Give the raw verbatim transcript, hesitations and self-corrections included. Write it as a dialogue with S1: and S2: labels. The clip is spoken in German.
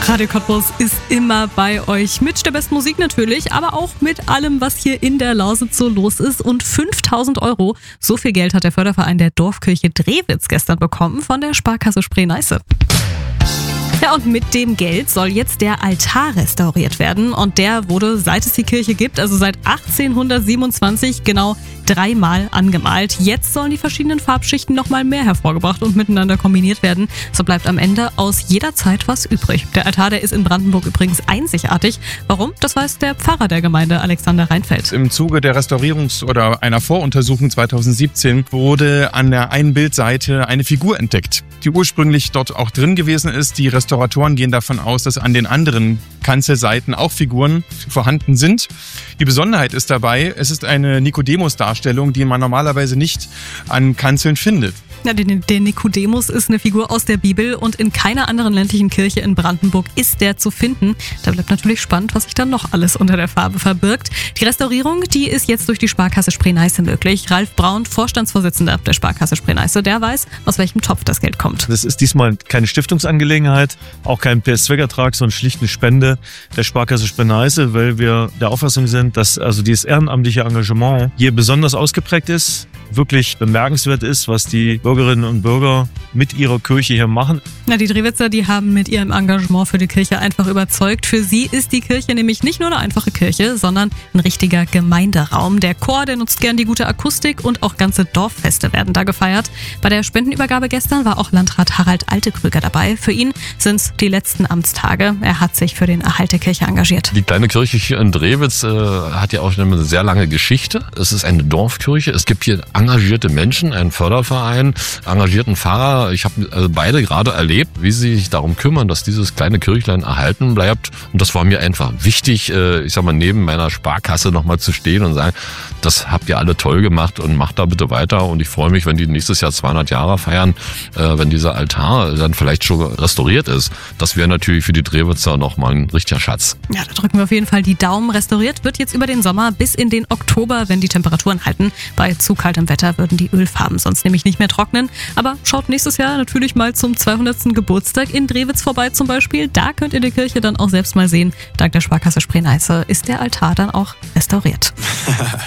S1: Radio Cottbus ist immer bei euch mit der besten Musik natürlich, aber auch mit allem, was hier in der Lausitz so los ist. Und fünftausend Euro, so viel Geld hat der Förderverein der Dorfkirche Drewitz gestern bekommen von der Sparkasse Spree-Neiße. Ja, und mit dem Geld soll jetzt der Altar restauriert werden. Und der wurde, seit es die Kirche gibt, also seit achtzehnhundertsiebenundzwanzig, genau dreimal angemalt. Jetzt sollen die verschiedenen Farbschichten nochmal mehr hervorgebracht und miteinander kombiniert werden. So bleibt am Ende aus jeder Zeit was übrig. Der Altar, der ist in Brandenburg übrigens einzigartig. Warum? Das weiß der Pfarrer der Gemeinde, Alexander Reinfeld.
S2: Im Zuge der Restaurierungs- oder einer Voruntersuchung zweitausendsiebzehn wurde an der einen Bildseite eine Figur entdeckt, die ursprünglich dort auch drin gewesen ist. Die Restauratoren gehen davon aus, dass an den anderen Kanzelseiten auch Figuren vorhanden sind. Die Besonderheit ist dabei, es ist eine Nikodemus-Darstellung, die man normalerweise nicht an Kanzeln findet.
S1: Ja, der Nikodemus ist eine Figur aus der Bibel und in keiner anderen ländlichen Kirche in Brandenburg ist der zu finden. Da bleibt natürlich spannend, was sich dann noch alles unter der Farbe verbirgt. Die Restaurierung, die ist jetzt durch die Sparkasse Spree-Neiße möglich. Ralf Braun, Vorstandsvorsitzender der Sparkasse Spree-Neiße, der weiß, aus welchem Topf das Geld kommt.
S3: Das ist diesmal keine Stiftungsangelegenheit, auch kein P S-Zweckertrag, sondern schlicht eine Spende der Sparkasse Spree-Neiße, weil wir der Auffassung sind, dass also dieses ehrenamtliche Engagement hier besonders ausgeprägt ist, wirklich bemerkenswert ist, was die Bürgerinnen und Bürger mit ihrer Kirche hier machen.
S1: Na, die Drewitzer, die haben mit ihrem Engagement für die Kirche einfach überzeugt. Für sie ist die Kirche nämlich nicht nur eine einfache Kirche, sondern ein richtiger Gemeinderaum. Der Chor, der nutzt gern die gute Akustik und auch ganze Dorffeste werden da gefeiert. Bei der Spendenübergabe gestern war auch Landrat Harald Altekrüger dabei. Für ihn sind es die letzten Amtstage. Er hat sich für den Erhalt der Kirche engagiert.
S4: Die kleine Kirche hier in Drewitz äh, hat ja auch schon eine sehr lange Geschichte. Es ist eine Dorfkirche. Es gibt hier engagierte Menschen, einen Förderverein, engagierten Pfarrer. Ich habe also beide gerade erlebt, wie sie sich darum kümmern, dass dieses kleine Kirchlein erhalten bleibt. Und das war mir einfach wichtig, ich sag mal, neben meiner Sparkasse nochmal zu stehen und sagen, das habt ihr alle toll gemacht und macht da bitte weiter. Und ich freue mich, wenn die nächstes Jahr zweihundert Jahre feiern, wenn dieser Altar dann vielleicht schon restauriert ist. Das wäre natürlich für die Drewitzer nochmal ein richtiger Schatz.
S1: Ja, da drücken wir auf jeden Fall die Daumen. Restauriert wird jetzt über den Sommer bis in den Oktober, wenn die Temperaturen halten. Bei zu kaltem Wetter würden die Ölfarben sonst nämlich nicht mehr trocknen. Aber schaut nächstes Jahr natürlich mal zum zweihundertsten Geburtstag in Drewitz vorbei zum Beispiel. Da könnt ihr die Kirche dann auch selbst mal sehen. Dank der Sparkasse Spree-Neiße ist der Altar dann auch restauriert.